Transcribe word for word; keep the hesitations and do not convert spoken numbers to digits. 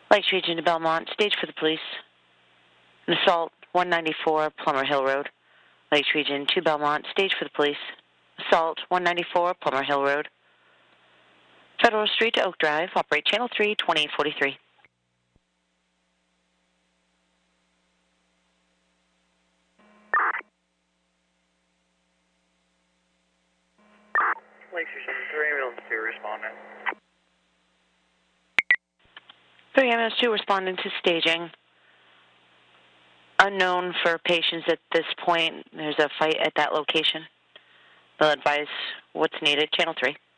Lakes Region to Belmont, stage for the police. An assault, one ninety-four Plummer Hill Road. Lakes Region to Belmont, stage for the police. Assault, one ninety-four Plummer Hill Road. Federal Street to Oak Drive, operate channel three, twenty-eight forty-three. Lakes Region three, ambulance two, responding. three ambulance two, responding to staging. Unknown for patients at this point. There's a fight at that location. They'll advise what's needed. Channel three.